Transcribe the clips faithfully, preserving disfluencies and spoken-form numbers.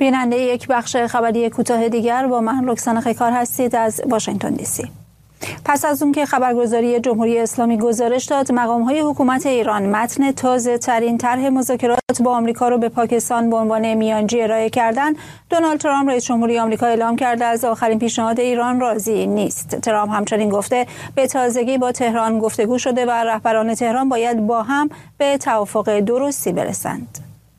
بیننده یک بخش خبری کوتاه دیگر با من رکسانا خیکار هستید از واشنگتن دی سی. پس از اون که خبرگزاری جمهوری اسلامی گزارش داد مقام‌های حکومت ایران متن تازه ترین طرح مذاکرات با آمریکا رو به پاکستان به عنوان میانجی ارائه کردن، دونالد ترامپ رئیس جمهوری آمریکا اعلام کرده از آخرین پیشنهاد ایران راضی نیست. ترامپ همچنین گفته به تازگی با تهران گفتگو شده و رهبران تهران باید با هم به توافق درستی برسند.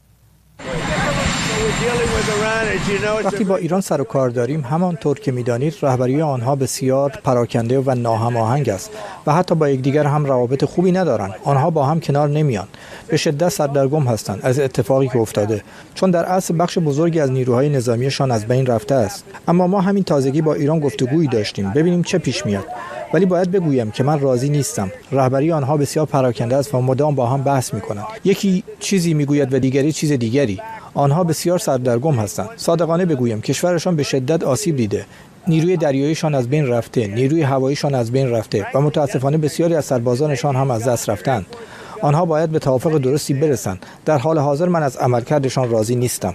وقتی با ایران سر و کار داریم، همانطور که می‌دانید رهبری آنها بسیار پراکنده و ناهماهنگ است و حتی با یکدیگر هم روابط خوبی ندارند. آنها با هم کنار نمیان، به شدت سردرگم هستند از اتفاقی که افتاده، چون در اصل بخش بزرگی از نیروهای نظامیشان از بین رفته است. اما ما همین تازگی با ایران گفتگویی داشتیم، ببینیم چه پیش میاد. ولی باید بگویم که من راضی نیستم. رهبری آنها بسیار پراکنده است و مدام با هم بحث می‌کنند. یکی چیزی میگوید و دیگری چیز دیگری. آنها بسیار سردرگم هستند. صادقانه بگویم کشورشان به شدت آسیب دیده. نیروی دریاییشان از بین رفته، نیروی هواییشان از بین رفته و متاسفانه بسیاری از سربازانشان هم از دست رفتند. آنها باید به توافق درستی برسند. در حال حاضر من از عملکردشان راضی نیستم.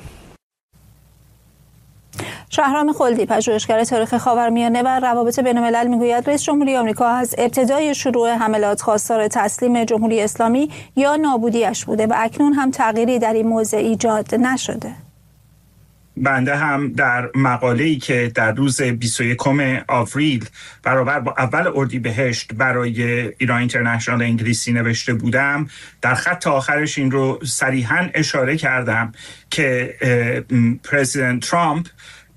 شهرام خلدی، پژوهشگر تاریخ خاورمیانه و روابط بین‌الملل، میگوید رئیس جمهوری آمریکا از ابتدای شروع حملات خواستار تسلیم جمهوری اسلامی یا نابودیش بوده و اکنون هم تغییری در این موضوع ایجاد نشده. بنده هم در مقاله‌ای که در روز بیست و یکم آوریل برابر با اول اردیبهشت برای ایران اینترنشنال انگلیسی نوشته بودم، در خط آخرش این رو صریحاً اشاره کردم که پرزیدنت ترامپ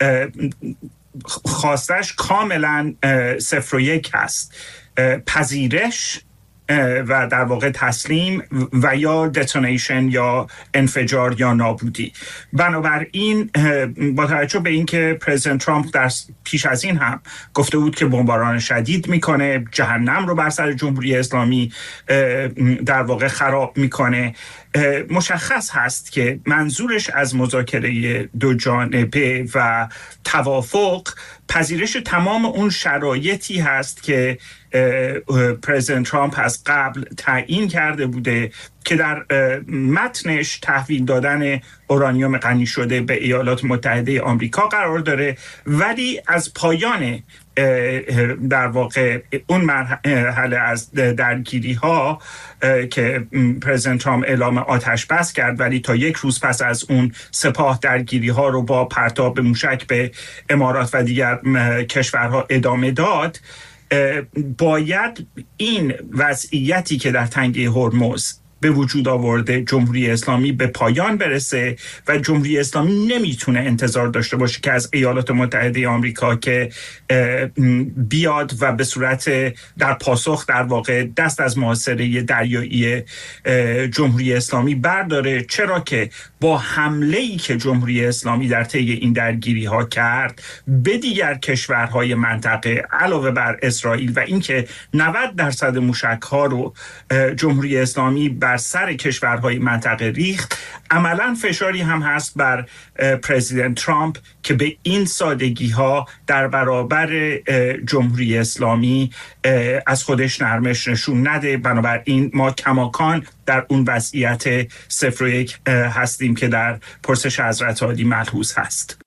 خواستش کاملا صفر و یک هست: پذیرش و در واقع تسلیم و یا دتونیشن یا انفجار یا نابودی. بنابراین با توجه به اینکه پرزیدنت ترامپ در پیش از این هم گفته بود که بمباران شدید میکنه، جهنم رو بر سر جمهوری اسلامی در واقع خراب میکنه، مشخص هست که منظورش از مذاکره دو جانبه و توافق پذیرش تمام اون شرایطی هست که پرزیدنت ترامپ از قبل تعیین کرده بوده که در متنش تحویل دادن اورانیوم غنی شده به ایالات متحده آمریکا قرار داره، ولی از پایان در واقع اون مرحله از درگیری ها که پرزیدنت ترامپ اعلام آتش بس کرد ولی تا یک روز پس از اون سپاه درگیری ها رو با پرتاب موشک به امارات و دیگر کشورها ادامه داد، باید این وضعیتی که در تنگه هرمز به وجود آورده جمهوری اسلامی به پایان برسه و جمهوری اسلامی نمیتونه انتظار داشته باشه که از ایالات متحده آمریکا که بیاد و به صورت در پاسخ در واقع دست از محاصره دریایی جمهوری اسلامی برداره، چرا که با حمله‌ای که جمهوری اسلامی در طی این درگیری ها کرد به دیگر کشورهای منطقه علاوه بر اسرائیل و اینکه نود درصد موشک ها رو جمهوری اسلامی بر سر کشورهای منطقه ریخت، عملاً فشاری هم هست بر پرزیدنت ترامپ که به این سادگی ها در برابر جمهوری اسلامی از خودش نرمش نشون نده. بنابراین ما کماکان در اون وضعیت صفر و یک هستیم که در پرسش حضرت عالی ملحوظ هست.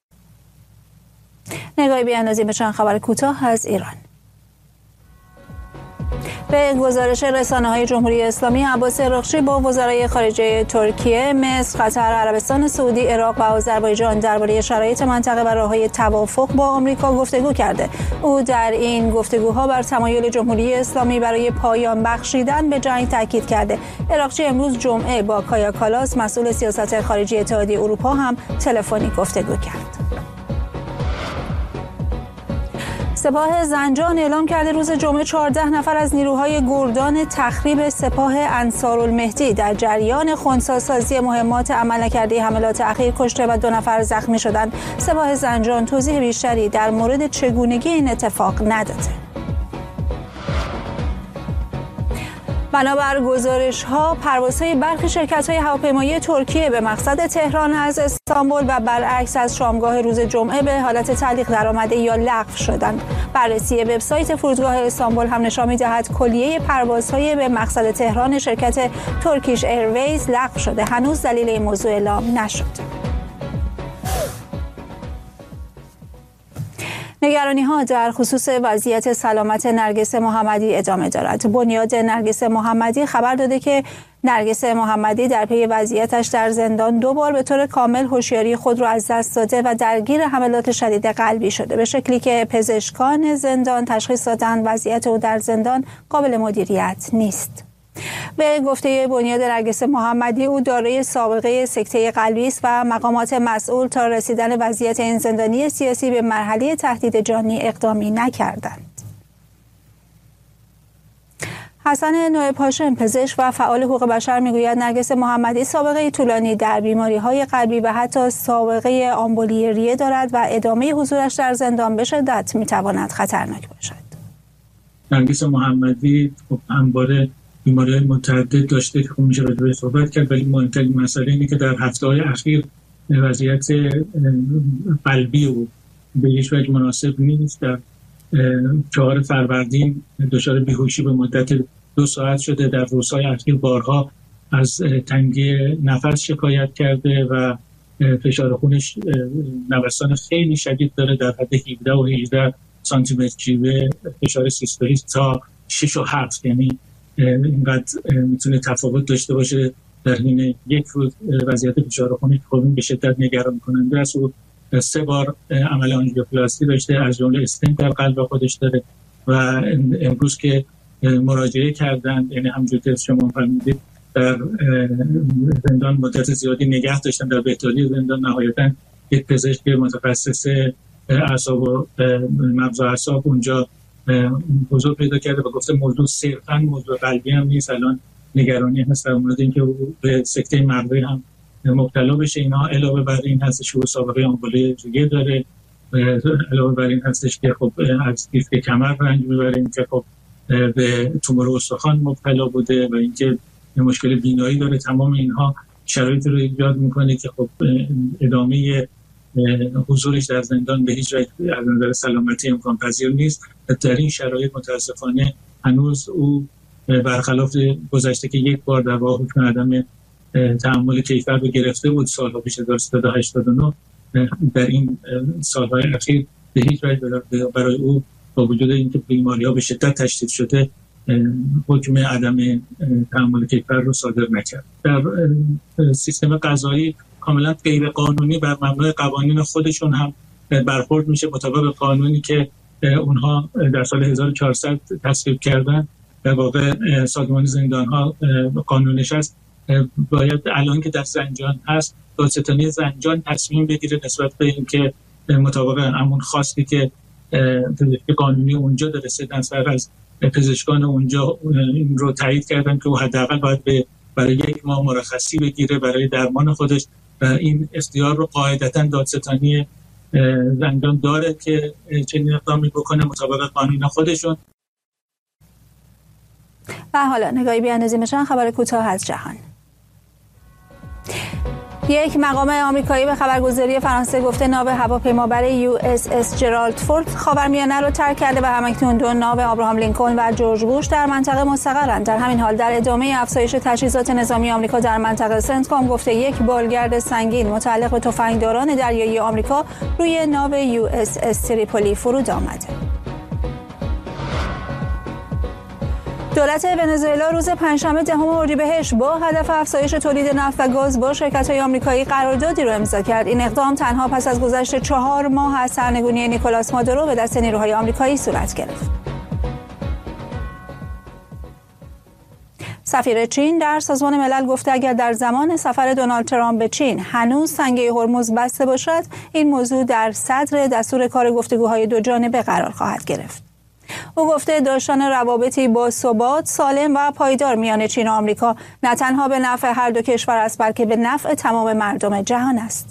نگاهی بیاندازیم به چند خبر کوتاه از ایران. به گزارش رسانه‌های جمهوری اسلامی، عباس اراغچی با وزرای خارجه ترکیه، مصر، قطر، عربستان سعودی، عراق و آذربایجان درباره شرایط منطقه و راه‌های توافق با آمریکا گفتگو کرده. او در این گفتگوها بر تمایل جمهوری اسلامی برای پایان بخشیدن به جنگ تاکید کرده. اراغچی امروز جمعه با کایا کالاس، مسئول سیاست خارجی اتحادیه اروپا، هم تلفنی گفتگو کرد. سپاه زنجان اعلام کرده روز جمعه چهارده نفر از نیروهای گردان تخریب سپاه انصارالمهدی در جریان خنثی‌سازی مهمات عمل نکرده حملات اخیر کشته و دو نفر زخمی شدند. سپاه زنجان توضیح بیشتری در مورد چگونگی این اتفاق نداده. بنابر گزارش‌ها، پروازهای برخی شرکت‌های هواپیمایی ترکیه به مقصد تهران از استانبول و برعکس از شامگاه روز جمعه به حالت تعلیق درآمده یا لغو شدند. بررسی وبسایت فرودگاه استانبول هم نشان می‌دهد کلیه پروازهای به مقصد تهران شرکت ترکیش ایرویز لغو شده. هنوز دلیل این موضوع اعلام نشد. نگرانی‌ها در خصوص وضعیت سلامت نرگس محمدی ادامه دارد. بنیاد نرگس محمدی خبر داده که نرگس محمدی در پی وضعیتش در زندان دو بار به طور کامل هوشیاری خود را از دست داده و درگیر حملات شدید قلبی شده، به شکلی که پزشکان زندان تشخیص دادند وضعیت او در زندان قابل مدیریت نیست. به گفته بنیاد نرگس محمدی، او دارای سابقه سکته قلبی است و مقامات مسئول تا رسیدن وضعیت این زندانی سیاسی به مرحله تهدید جانی اقدامی نکردند. حسن نوح هاشم، پزشک و فعال حقوق بشر، میگوید نرگس محمدی سابقه طولانی در بیماری‌های قلبی و حتی سابقه آمبولی ریه دارد و ادامه حضورش در زندان به شدت میتواند خطرناک باشد. نرگس محمدی خب همواره بیماری‌های متعدد داشته که خب میشه راجع بهش صحبت کرد، ولی مهمترین مسئله اینه که در هفته‌های اخیر وضعیت قلبی او به هیچ وجه مناسب نیست. در چهار فروردین دچار بیهوشی به مدت دو ساعت شده. در روزهای اخیر بارها از تنگی نفس شکایت کرده و فشار خونش نوسان خیلی شدید داره، در حد هفده و هجده سانتی متر جیوه فشار سیستولیک تا شش و هفت، یعنی اینقدر میتونه تفاوت داشته باشه در حین یک روز وضعیت فشار خونی که خب به شدت نگران کننده است. و سه بار عمل آنژیوپلاستی داشته، از جمله استنت در قلب خودش داره و امروز که مراجعه کردن، یعنی همونجوری که شما فهمیدید در زندان مدت زیادی نگه داشتن در بهداری زندان، نهایتاً یک پزشک متخصص اعصاب و مغز و اعصاب اونجا حضور پیدا کرده و گفته موضوع صرفاً موضوع قلبی هم نیست، الان نگرانی هست در مورد اینکه به سکته مغزی هم مبتلا بشه. اینا علاوه بر این هستش که سابقه آمبولی ریه داره، علاوه بر این هستش که خب از دیسک کمر رنج میبره، اینکه خب به تومور استخوان مبتلا بوده و اینکه مشکل بینایی داره. تمام اینها شرایطی رو ایجاد میکنه که خب ادامه حضورش در زندان به هیچ وجه از نظر سلامتی امکان پذیر نیست. در این شرایط متاسفانه هنوز او برخلاف گذشته که یک بار در واقع حکم عدم تحمل کیفر رو گرفته بود سالها پیش در سیصد و هشتاد و نه، در این سالهای اخیر به هیچ وجه برای او با وجود اینکه بیماری‌ها به شدت تشدید شده حکم عدم تحمل کیفر رو صادر نکرد. در سیستم قضایی کاملا غیر قانونی بر مبنای قوانین خودشون هم برخورد میشه، مطابق قانونی که اونها در سال هزار و چهارصد تصویب کردن. در واقع سازمان زندان‌ها قانونش است باید الان که در زنجان هست دادستانی زنجان تصمیم بگیره نسبت به اینکه مطابق همون خواستی که پزشک قانونی اونجا داره، سه نفر از پزشکان اونجا این رو تایید کردن که او حداقل باید به برای یک ماه مرخصی بگیره برای درمان خودش و این اختیار رو قاعدتاً دادستانی زنجان داره که چنین اقدامی بکنه مطابق قانون خودشون. و حالا نگاهی بیاندازیم به چند خبر کوتاه از جهان. یک مقام آمریکایی به خبرگزاری فرانسه گفته ناو هواپیمابر یو اس اس جرالد فورد خاورمیانه را ترک کرده و همکنون دو ناو آبراهام لینکلن و جورج بوش در منطقه مستقرند. در همین حال در ادامه افزایش تجهیزات نظامی آمریکا در منطقه، سنتکام گفته یک بالگرد سنگین متعلق به تفنگداران دریایی آمریکا روی ناو یو اس اس تریپولی فرود آمده. دولت ونزوئلا روز پنجشنبه دهم اردیبهشت با هدف افزایش تولید نفت و گاز با شرکت‌های آمریکایی قراردادی را امضا کرد. این اقدام تنها پس از گذشت چهار ماه از سرنگونی نیکولاس مادورو به دست نیروهای آمریکایی صورت گرفت. سفیر چین در سازمان ملل گفته اگر در زمان سفر دونالد ترامپ به چین هنوز سنگه هرمز بسته باشد، این موضوع در صدر دستور کار گفتگوهای دو جانبه قرار خواهد گرفت. او گفته داشتن روابطی با ثبات، سالم و پایدار میان چین و آمریکا نه تنها به نفع هر دو کشور است بلکه به نفع تمام مردم جهان است.